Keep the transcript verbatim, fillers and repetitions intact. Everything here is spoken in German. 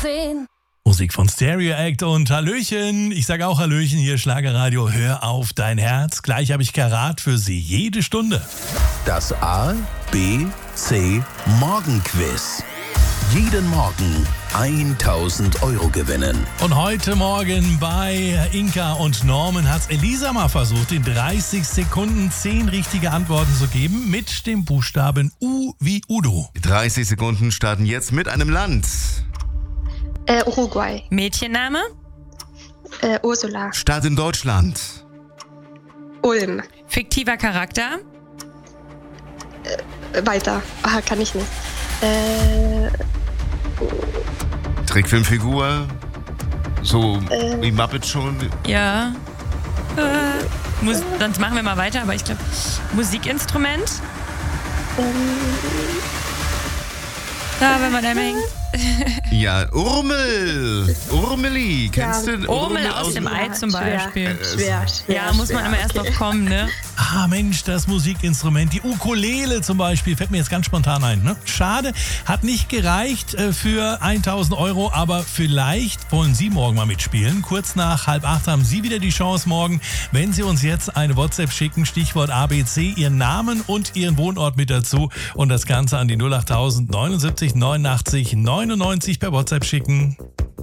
zehn. Musik von Stereo Act und Hallöchen. Ich sage auch Hallöchen, hier Schlagerradio, hör auf dein Herz. Gleich habe ich Karat für Sie, jede Stunde. Das A, B, C Morgenquiz. Jeden Morgen tausend Euro gewinnen. Und heute Morgen bei Inka und Norman hat Elisa mal versucht, in dreißig Sekunden zehn richtige Antworten zu geben mit dem Buchstaben U wie Udo. Die dreißig Sekunden starten jetzt mit einem Land. Äh, Uruguay. Mädchenname? Äh, Ursula. Stadt in Deutschland. Ulm. Fiktiver Charakter? Äh, weiter. Ah, kann ich nicht. Äh, Trickfilmfigur. So Äh. wie Muppet schon. Ja. Äh, Mus- sonst machen wir mal weiter, aber ich glaube, Musikinstrument? ähm, Da, wenn man einmal hängt. Ja, Urmel. Urmeli. Kennst Ja, du Urmel aus dem Ei zum Beispiel. Schwer, schwer. Ja, muss man schwer. immer erst drauf kommen, ne? Ah Mensch, das Musikinstrument, die Ukulele zum Beispiel, fällt mir jetzt ganz spontan ein. Ne? Schade, hat nicht gereicht äh, für tausend Euro, aber vielleicht wollen Sie morgen mal mitspielen. Kurz nach halb acht haben Sie wieder die Chance morgen, wenn Sie uns jetzt eine WhatsApp schicken, Stichwort A B C, Ihren Namen und Ihren Wohnort mit dazu und das Ganze an die null acht null null neunundsiebzig neunundachtzig neunundneunzig per WhatsApp schicken.